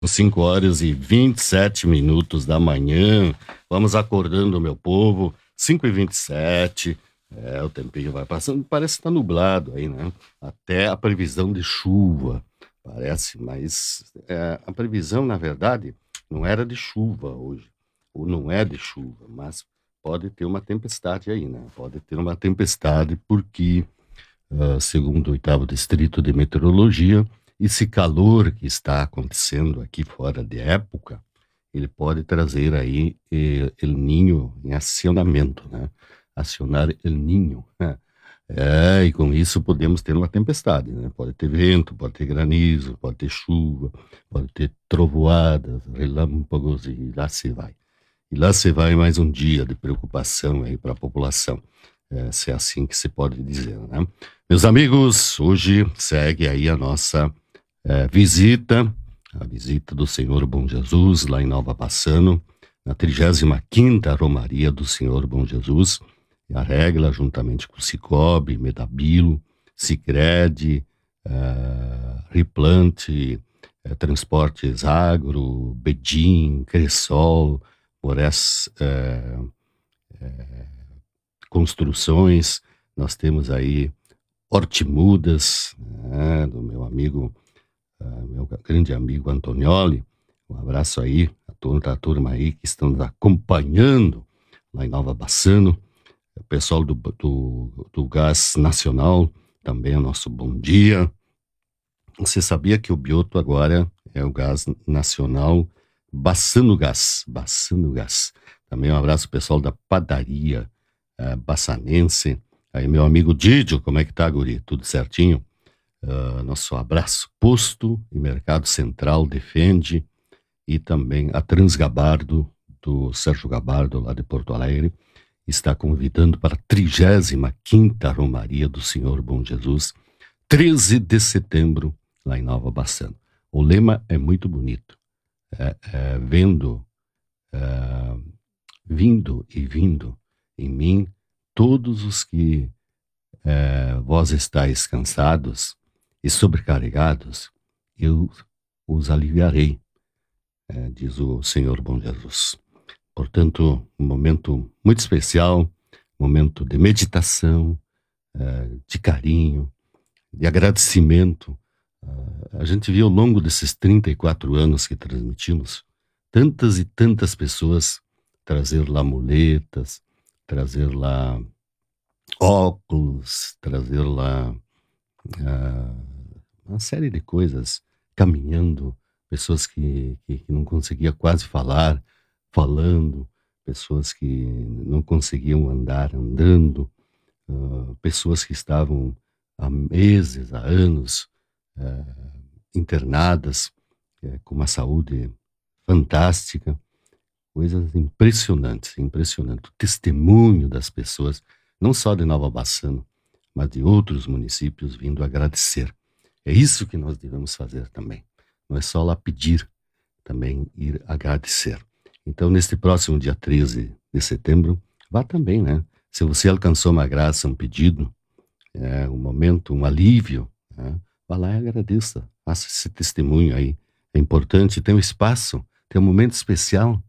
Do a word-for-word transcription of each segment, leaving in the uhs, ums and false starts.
cinco horas e vinte e sete minutos da manhã. Vamos acordando, meu povo. cinco e vinte e sete. É, o tempinho vai passando. Parece que tá nublado aí, né? Até a previsão de chuva. Parece, mas é, a previsão, na verdade, não era de chuva hoje. Ou não é de chuva, mas pode ter uma tempestade aí, né? Pode ter uma tempestade porque, uh, segundo o oitavo Distrito de Meteorologia, esse calor que está acontecendo aqui fora de época, ele pode trazer aí eh, El Ninho em acionamento, né? Acionar El Ninho, né? É, e com isso podemos ter uma tempestade, né? Pode ter vento, pode ter granizo, pode ter chuva, pode ter trovoadas, relâmpagos e lá se vai. E lá se vai mais um dia de preocupação aí para a população, é, se é assim que se pode dizer, né? Meus amigos, hoje segue aí a nossa é, visita, a visita do Senhor Bom Jesus, lá em Nova Bassano, na trigésima quinta Romaria do Senhor Bom Jesus, e a Regla, juntamente com Cicobi, Medabilo, Sicredi, uh, Replante, uh, Transportes Agro, Bedim, Cressol, Mores uh, uh, Construções, nós temos aí Hortimudas, né, do meu amigo Uh, meu grande amigo Antonioli, um abraço aí a toda a turma aí que estão nos acompanhando lá em Nova Bassano, o pessoal do, do, do Gás Nacional, também é nosso bom dia. Você sabia que o Bioto agora é o Gás Nacional Bassano Gás, Bassano Gás. Também um abraço ao pessoal da padaria uh, bassanense, aí meu amigo Didio, como é que tá, guri? Tudo certinho? Uh, nosso abraço. Posto e Mercado Central defende, e também a Transgabardo, do Sérgio Gabardo, lá de Porto Alegre, está convidando para a trigésima quinta Romaria do Senhor Bom Jesus, treze de setembro, lá em Nova Bassano. O lema é muito bonito. É, é, vendo, é, vindo e vindo em mim, todos os que é, vós estáis cansados e sobrecarregados, eu os aliviarei, é, diz o Senhor Bom Jesus. Portanto, um momento muito especial, momento de meditação, é, de carinho, de agradecimento. Uh, a gente viu ao longo desses trinta e quatro anos que transmitimos, tantas e tantas pessoas trazer lá muletas, trazer lá óculos, trazer lá uh, uma série de coisas, caminhando, pessoas que, que, que não conseguiam quase falar, falando, pessoas que não conseguiam andar, andando, uh, pessoas que estavam há meses, há anos, uh, internadas, uh, com uma saúde fantástica, coisas impressionantes, impressionante. O testemunho das pessoas, não só de Nova Bassano, mas de outros municípios vindo agradecer. É isso que nós devemos fazer também. Não é só lá pedir, também ir agradecer. Então, neste próximo dia treze de setembro, vá também, né? Se você alcançou uma graça, um pedido, é, um momento, um alívio, né? Vá lá e agradeça. Faça esse testemunho aí. É importante, tem um espaço, tem um momento especial.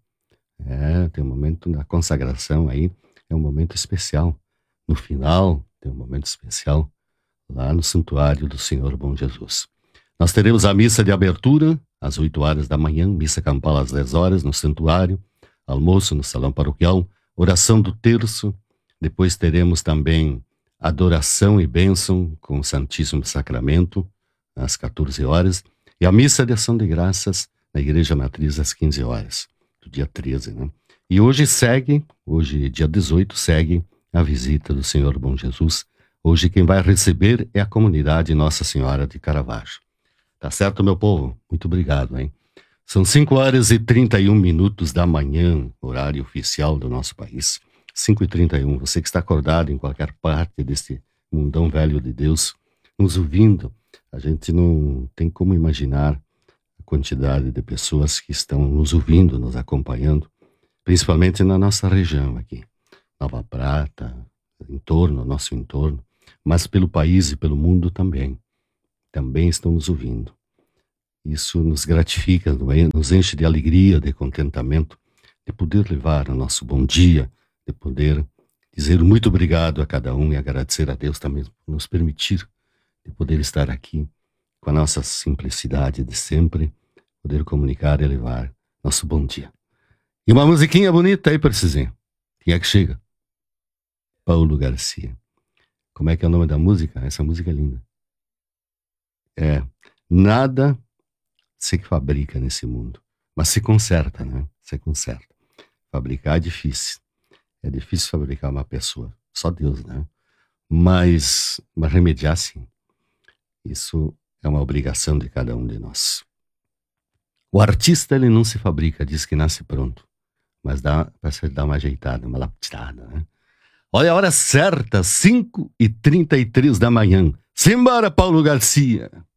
É, tem um momento da consagração aí, é um momento especial. No final, tem um momento especial lá no Santuário do Senhor Bom Jesus. Nós teremos a missa de abertura às oito horas da manhã, missa campal às dez horas no santuário, almoço no salão paroquial, oração do terço, depois teremos também adoração e bênção com o Santíssimo Sacramento às quatorze horas, e a missa de ação de graças na Igreja Matriz às quinze horas, do dia treze, né? E hoje segue, hoje dia dezoito, segue a visita do Senhor Bom Jesus. Hoje quem vai receber é a comunidade Nossa Senhora de Caravaggio. Tá certo, meu povo? Muito obrigado, hein? São cinco horas e trinta e um minutos da manhã, horário oficial do nosso país. cinco e trinta e um. Você que está acordado em qualquer parte deste mundão velho de Deus, nos ouvindo, a gente não tem como imaginar a quantidade de pessoas que estão nos ouvindo, nos acompanhando, principalmente na nossa região aqui. Nova Prata, em torno, nosso entorno, mas pelo país e pelo mundo também. Também estão nos ouvindo. Isso nos gratifica, não é? Nos enche de alegria, de contentamento, de poder levar o nosso bom dia, de poder dizer muito obrigado a cada um e agradecer a Deus também por nos permitir de poder estar aqui com a nossa simplicidade de sempre, poder comunicar e levar nosso bom dia. E uma musiquinha bonita aí, Percizinho. Quem é que chega? Paulo Garcia. Como é que é o nome da música? Essa música é linda. É, nada se fabrica nesse mundo, mas se conserta, né? Se conserta. Fabricar é difícil. É difícil fabricar uma pessoa. Só Deus, né? Mas, mas remediar, sim. Isso é uma obrigação de cada um de nós. O artista, ele não se fabrica, diz que nasce pronto. Mas dá para você dar uma ajeitada, uma lapidada, né? Olha a hora certa, cinco e trinta e três da manhã. Simbora, Paulo Garcia!